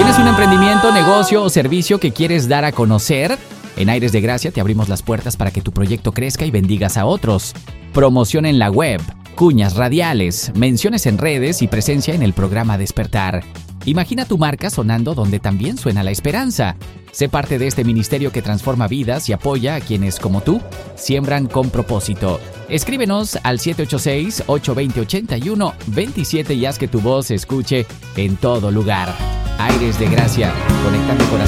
¿Tienes un emprendimiento, negocio o servicio que quieres dar a conocer? En Aires de Gracia te abrimos las puertas para que tu proyecto crezca y bendigas a otros. Promoción en la web, cuñas radiales, menciones en redes y presencia en el programa Despertar. Imagina tu marca sonando donde también suena la esperanza. Sé parte de este ministerio que transforma vidas y apoya a quienes, como tú, siembran con propósito. Escríbenos al 786-820-8127 y haz que tu voz se escuche en todo lugar. Aires de Gracia, conectando corazones.